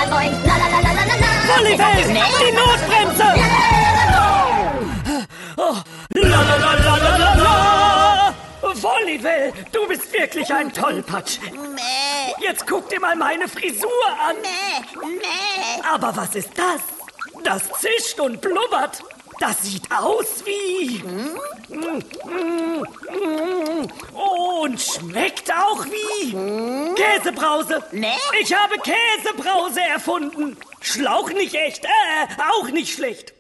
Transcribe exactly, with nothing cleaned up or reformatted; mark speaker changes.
Speaker 1: boing. La la la la la la la.
Speaker 2: Volleyball, die Notbremse! Oh, la la la la la la la! Volleyball, du bist wirklich ein Tollpatsch.
Speaker 1: Mäh,
Speaker 2: Jetzt guck dir mal meine Frisur an.
Speaker 1: mäh, mäh.
Speaker 2: Aber was ist das? Das zischt und blubbert. Das sieht aus wie... Und schmeckt auch wie... Käsebrause.
Speaker 1: Nee.
Speaker 2: Ich habe Käsebrause erfunden. Schlauch nicht echt, äh, auch nicht schlecht.